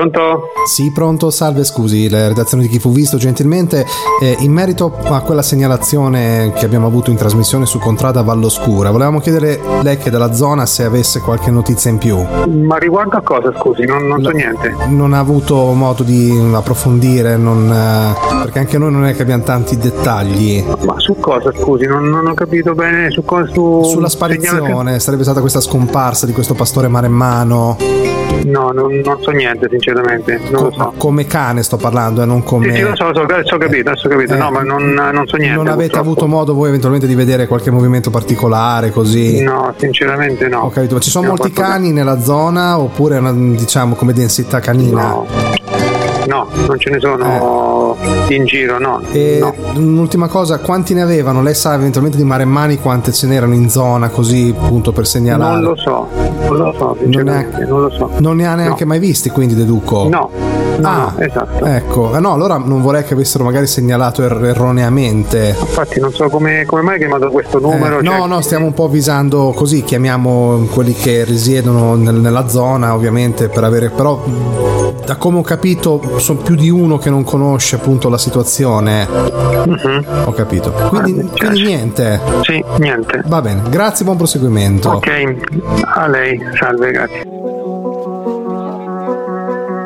Pronto? Sì, pronto, salve, scusi, la redazione di Chi fu visto gentilmente, in merito a quella segnalazione che abbiamo avuto in trasmissione su Contrada Valloscura, volevamo chiedere lei che è dalla zona se avesse qualche notizia in più. Ma riguardo a cosa, scusi? Non so niente. Non ha avuto modo di approfondire, perché anche noi non è che abbiamo tanti dettagli. Ma su cosa, scusi? Non ho capito bene su cosa. Sulla sparizione, sarebbe stata questa scomparsa di questo pastore maremmano. No, non so niente, sinceramente. Non lo so. Come cane sto parlando, non come. Sì, lo so, ho capito. No, ma non so niente. Non avete purtroppo avuto modo voi eventualmente di vedere qualche movimento particolare così? No, sinceramente no. Ho capito, ma ci sono molti cani nella zona oppure diciamo come densità canina? No, non ce ne sono in giro, no. E un'ultima cosa, quanti ne avevano? Lei sa eventualmente di maremmani quante ce n'erano in zona, così appunto per segnalare? Non lo so, sinceramente, non lo so. Non ne ha neanche mai visti, quindi deduco? No, esatto. Ecco, no, allora non vorrei che avessero magari segnalato erroneamente. Infatti non so come mai hai chiamato questo numero. No, stiamo un po' avvisando così, chiamiamo quelli che risiedono nella zona, ovviamente, per avere, però da come ho capito sono più di uno che non conosce appunto la situazione. Ho capito. Quindi niente. Sì, niente. Va bene, grazie, buon proseguimento. Ok, a lei, salve, grazie.